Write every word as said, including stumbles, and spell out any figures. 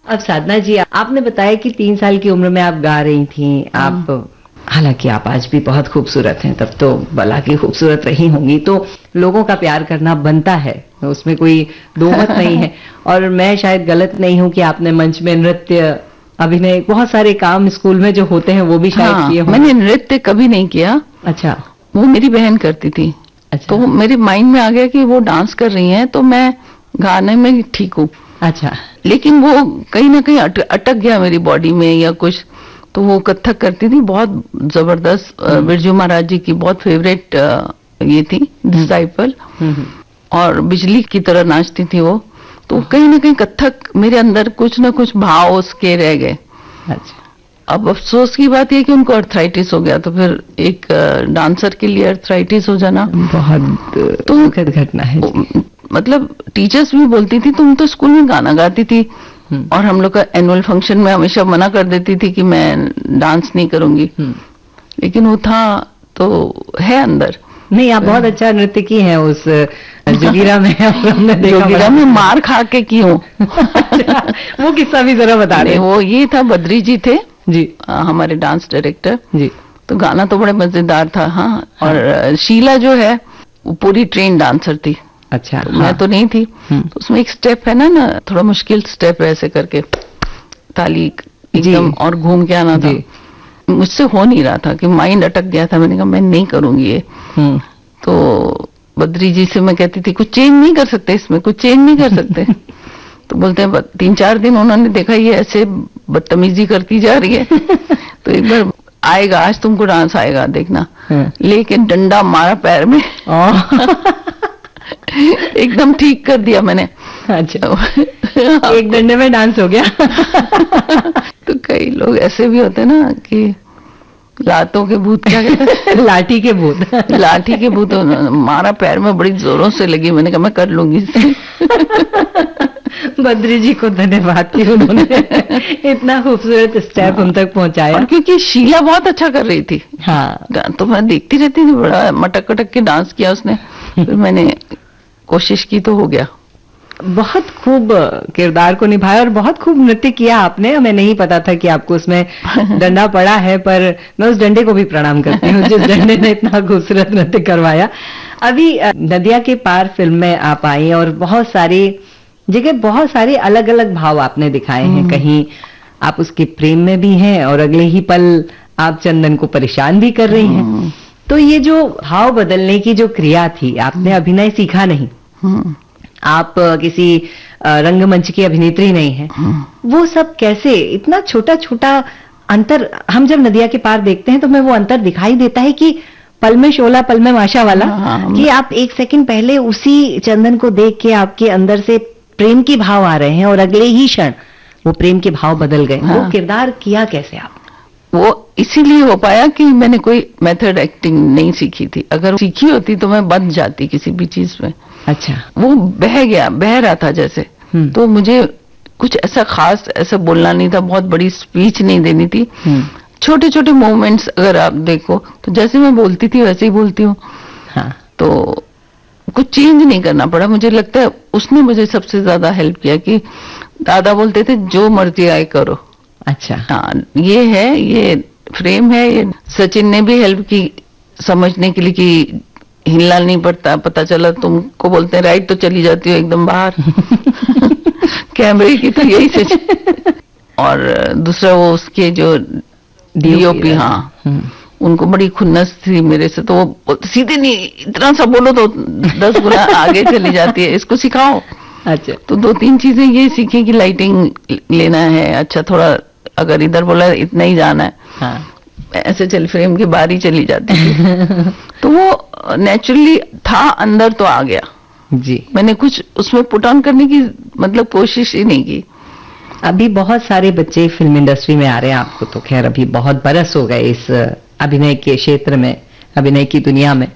अब साधना जी, आपने बताया कि तीन साल की उम्र में आप गा रही थी, आप हालांकि आप आज भी बहुत खूबसूरत हैं, तब तो भला की खूबसूरत रही होंगी, तो लोगों का प्यार करना बनता है, उसमें कोई दो मत नहीं है। और मैं शायद गलत नहीं हूं कि आपने मंच में नृत्य, अभिनय, बहुत सारे काम स्कूल में जो होते हैं वो भी शायद हाँ, किए हों। मैंने नृत्य कभी नहीं किया। अच्छा। वो मेरी बहन करती थी। अच्छा। तो मेरे माइंड में आ गया कि वो डांस कर रही हैं तो मैं गाने में ठीक हूँ। अच्छा। लेकिन वो कहीं ना कहीं अट, अटक गया मेरी बॉडी में या कुछ। तो वो कथक करती थी, बहुत जबरदस्त, बिरजू महाराज जी की बहुत फेवरेट ये थी डिसाइपल, और बिजली की तरह नाचती थी वो। तो कहीं ना कहीं कथक मेरे अंदर कुछ ना कुछ भाव उसके रह गए। अच्छा। अब अफसोस की बात है कि उनको अर्थराइटिस हो गया, तो फिर एक डांसर के लिए अर्थराइटिस हो जाना बहुत तो दुखद घटना है। मतलब टीचर्स भी बोलती थी तुम तो स्कूल में गाना गाती थी, और हम लोग का एनुअल फंक्शन में हमेशा मना कर देती थी कि मैं डांस नहीं करूंगी, लेकिन वो था तो है अंदर। नहीं, आप बहुत अच्छा नृत्य की हैं उस जोगिरा में। हमने देखा जोगिरा में मार खा के की हूँ। अच्छा, वो किस्सा भी जरा बता रहे। वो ये था, बद्री जी थे जी, आ, हमारे डांस डायरेक्टर जी। तो गाना तो बड़े मजेदार था। हाँ, हाँ। और शीला जो है वो पूरी ट्रेन डांसर थी। अच्छा। तो हाँ। मैं तो नहीं थी। तो उसमें एक स्टेप है ना ना थोड़ा मुश्किल स्टेप है, ऐसे करके ताली एकदम और घूम के आना था। मुझसे हो नहीं रहा था कि माइंड अटक गया था। मैंने कहा मैं नहीं करूंगी ये। तो बद्री जी से मैं कहती थी कुछ चेंज नहीं कर सकते इसमें, कुछ चेंज नहीं कर सकते। तो बोलते हैं तीन चार दिन उन्होंने देखा ये ऐसे बदतमीजी करती जा रही है, तो एक बार आएगा, आज तुमको डांस आएगा देखना। लेकिन डंडा मारा पैर में, एकदम ठीक कर दिया मैंने। अच्छा। एक डंडे में डांस हो गया। तो कई लोग ऐसे भी होते हैं ना कि लातों के भूत, क्या कहते हैं? लाठी के भूत। लाठी के भूत मारा पैर में, बड़ी जोरों से लगी। मैंने कहा मैं कर लूंगी। बद्री जी को धन्यवाद कि उन्होंने इतना खूबसूरत स्टेप हम तक पहुंचाया। और क्योंकि शीला बहुत अच्छा कर रही थी। हाँ, तो मैं देखती रहती थी, बड़ा मटक कटक के डांस किया उसने। फिर मैंने कोशिश की तो हो गया। बहुत खूब किरदार को निभाया और बहुत खूब नृत्य किया आपने। हमें नहीं पता था कि आपको उसमें डंडा पड़ा है, पर मैं उस डंडे को भी प्रणाम करती हूँ जिस डंडे ने इतना खूबसूरत नृत्य करवाया। अभी नदिया के पार फिल्म में आप आई और बहुत सारी जगह बहुत सारे अलग अलग भाव आपने दिखाए हैं। कहीं आप उसके प्रेम में भी हैं और अगले ही पल आप चंदन को परेशान भी कर रही हैं। तो ये जो भाव बदलने की जो क्रिया थी, आपने अभिनय सीखा नहीं, आप किसी रंगमंच की अभिनेत्री नहीं है, वो सब कैसे, इतना छोटा छोटा अंतर हम जब नदिया के पार देखते हैं तो हमें वो अंतर दिखाई देता है कि पल में शोला पल में माशा वाला, कि आप एक सेकंड पहले उसी चंदन को देख के आपके अंदर से प्रेम के भाव आ रहे हैं और अगले ही क्षण वो प्रेम के भाव बदल गए। हाँ। वो किरदार किया कैसे आप? वो इसीलिए हो पाया कि मैंने कोई मेथड एक्टिंग नहीं सीखी थी। अगर सीखी होती तो मैं बंध जाती किसी भी चीज में। अच्छा। वो बह गया, बह रहा था जैसे। तो मुझे कुछ ऐसा खास ऐसा बोलना नहीं था, बहुत बड़ी स्पीच नहीं देनी थी। छोटे छोटे मोमेंट्स अगर आप देखो तो जैसे मैं बोलती थी वैसे ही बोलती हूँ। हाँ। तो कुछ चेंज नहीं करना पड़ा। मुझे लगता है उसने मुझे सबसे ज्यादा हेल्प किया कि दादा बोलते थे जो मर्जी आए करो। अच्छा। हाँ, ये है, ये फ्रेम है। ये सचिन ने भी हेल्प की समझने के लिए कि हिलना नहीं पड़ता। पता चला तुमको बोलते हैं राइट तो चली जाती हो एकदम बाहर। कैमरे की तो यही सचिन। और दूसरा वो उसके जो डीओपी, हाँ, उनको बड़ी खुन्नस थी मेरे से। तो वो सीधे नहीं, इतना सा बोलो तो दस गुना आगे चली जाती है, इसको सिखाओ। अच्छा। तो दो तीन चीजें ये सीखी कि लाइटिंग लेना है, अच्छा थोड़ा अगर इधर बोला इतना ही जाना है। हाँ। ऐसे चल फ्रेम की बारी चली जाती थी। तो वो नेचुरली था, अंदर तो आ गया जी। मैंने कुछ उसमें पुट ऑन करने की मतलब कोशिश ही नहीं की। अभी बहुत सारे बच्चे फिल्म इंडस्ट्री में आ रहे हैं, आपको तो खैर अभी बहुत बरस हो गए इस अभिनय के क्षेत्र में, अभिनय की दुनिया में।